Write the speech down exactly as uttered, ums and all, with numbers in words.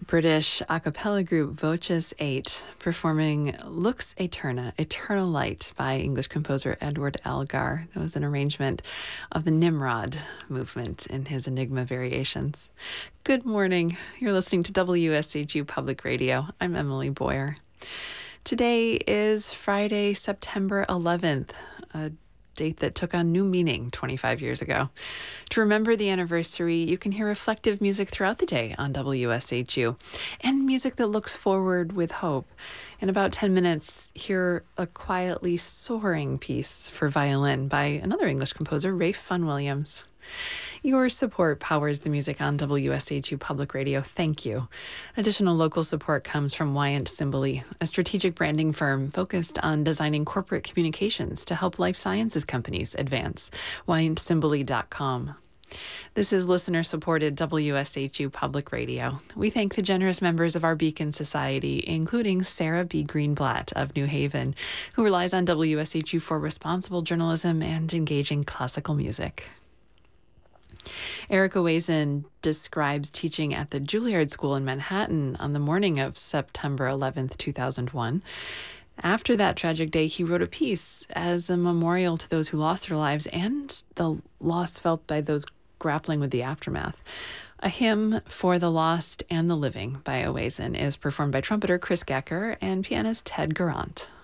British a cappella group Voces eight performing Lux Aeterna, Eternal Light by English composer Edward Elgar. That was an arrangement of the Nimrod movement in his Enigma variations. Good morning. You're listening to W S H U Public Radio. I'm Emily Boyer. Today is Friday, September eleventh, a date that took on new meaning twenty-five years ago. To remember the anniversary, you can hear reflective music throughout the day on W S H U, and music that looks forward with hope. In about ten minutes, hear a quietly soaring piece for violin by another English composer, Ralph Vaughan Williams. Your support powers the music on W S H U Public Radio. Thank you. Additional local support comes from Wyant Simboli, a strategic branding firm focused on designing corporate communications to help life sciences companies advance. wyant simboli dot com. This is listener-supported W S H U Public Radio. We thank the generous members of our Beacon Society, including Sarah B. Greenblatt of New Haven, who relies on W S H U for responsible journalism and engaging classical music. Erica Wazen describes teaching at the Juilliard School in Manhattan on the morning of September eleventh, two thousand one. After that tragic day, he wrote a piece as a memorial to those who lost their lives and the loss felt by those grappling with the aftermath. A hymn for the lost and the living by Wazen is performed by trumpeter Chris Gecker and pianist Ted Garant.